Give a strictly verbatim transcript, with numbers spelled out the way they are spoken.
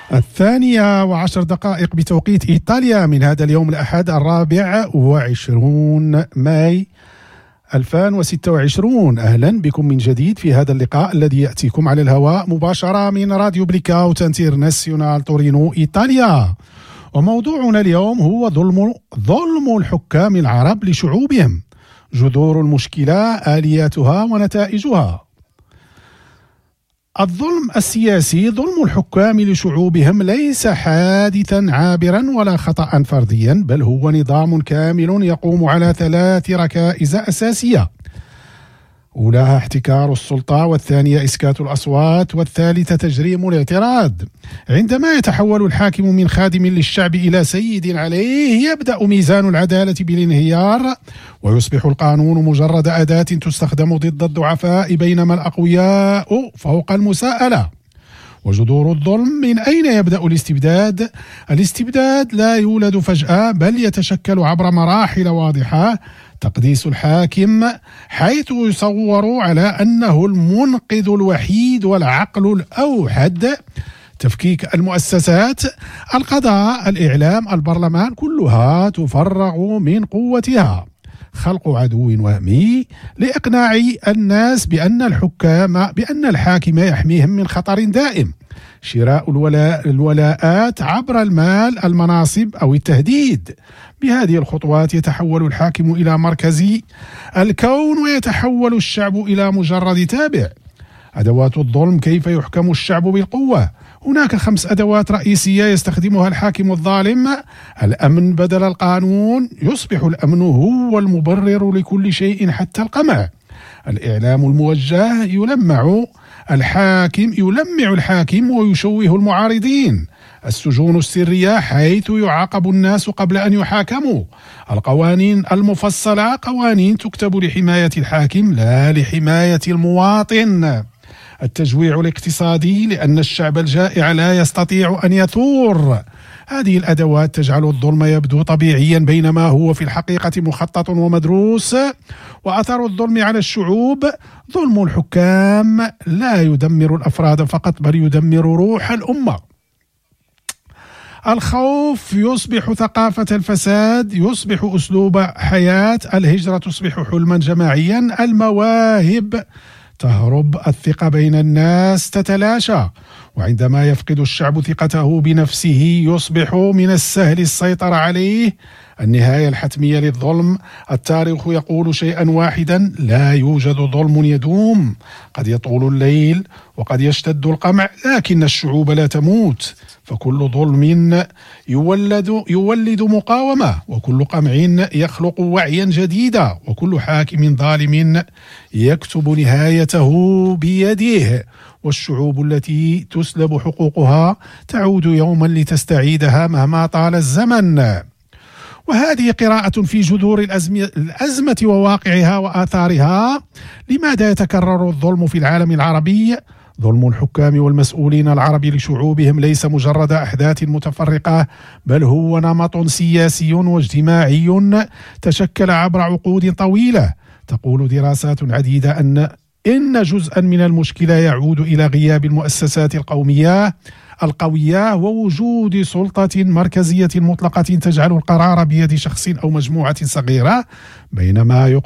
الثانية وعشر دقائق بتوقيت إيطاليا من هذا اليوم الأحد الرابع وعشرون ماي ألفين وستة وعشرين. أهلا بكم من جديد في هذا اللقاء الذي يأتيكم على الهواء مباشرة من راديو بليكاوت انترناسيونال تورينو إيطاليا. وموضوعنا اليوم هو ظلم ظلم الحكام العرب لشعوبهم، جذور المشكلة، آلياتها ونتائجها. الظلم السياسي، ظلم الحكام لشعوبهم ليس حادثا عابرا ولا خطأ فرديا، بل هو نظام كامل يقوم على ثلاث ركائز أساسية: أولاها احتكار السلطة، والثانية إسكات الأصوات، والثالثة تجريم الاعتراض. عندما يتحول الحاكم من خادم للشعب إلى سيد عليه، يبدأ ميزان العدالة بالانهيار، ويصبح القانون مجرد أداة تستخدم ضد الضعفاء، بينما الأقوياء فوق المساءلة. وجذور الظلم، من أين يبدأ الاستبداد؟ الاستبداد لا يولد فجأة، بل يتشكل عبر مراحل واضحة. تقديس الحاكم، حيث يصور على أنه المنقذ الوحيد والعقل الأوحد. تفكيك المؤسسات، القضاء، الإعلام، البرلمان، كلها تفرغ من قوتها. خلق عدو وهمي لإقناع الناس بأن الحكام بأن الحاكم يحميهم من خطر دائم. شراء الولاء الولاءات عبر المال، المناصب أو التهديد. بهذه الخطوات يتحول الحاكم إلى مركز الكون، ويتحول الشعب إلى مجرد تابع. أدوات الظلم، كيف يحكم الشعب بالقوة؟ هناك خمس أدوات رئيسية يستخدمها الحاكم الظالم. الأمن بدل القانون، يصبح الأمن هو المبرر لكل شيء حتى القمع. الإعلام الموجه، يلمع الحاكم يلمع الحاكم ويشوه المعارضين. السجون السرية، حيث يعاقب الناس قبل أن يحاكموا. القوانين المفصلة، قوانين تكتب لحماية الحاكم لا لحماية المواطن. التجويع الاقتصادي، لأن الشعب الجائع لا يستطيع أن يثور. هذه الأدوات تجعل الظلم يبدو طبيعيا، بينما هو في الحقيقة مخطط ومدروس. وأثر الظلم على الشعوب، ظلم الحكام لا يدمر الأفراد فقط، بل يدمر روح الأمة. الخوف يصبح ثقافة، الفساد يصبح أسلوب حياة، الهجرة تصبح حلما جماعيا، المواهب تهرب، الثقة بين الناس تتلاشى. وعندما يفقد الشعب ثقته بنفسه، يصبح من السهل السيطرة عليه. النهاية الحتمية للظلم، التاريخ يقول شيئا واحدا: لا يوجد ظلم يدوم. قد يطول الليل وقد يشتد القمع، لكن الشعوب لا تموت. فكل ظلم يولد يولد مقاومة، وكل قمع يخلق وعيا جديدا، وكل حاكم ظالم يكتب نهايته بيده. والشعوب التي تسلب حقوقها تعود يوما لتستعيدها مهما طال الزمن. وهذه قراءة في جذور الأزمة وواقعها وآثارها. لماذا يتكرر الظلم في العالم العربي؟ ظلم الحكام والمسؤولين العرب لشعوبهم ليس مجرد أحداث متفرقة، بل هو نمط سياسي واجتماعي تشكل عبر عقود طويلة. تقول دراسات عديدة أن إن جزءا من المشكلة يعود إلى غياب المؤسسات القومية القوية، ووجود سلطة مركزية مطلقة تجعل القرار بيد شخص أو مجموعة صغيرة، بينما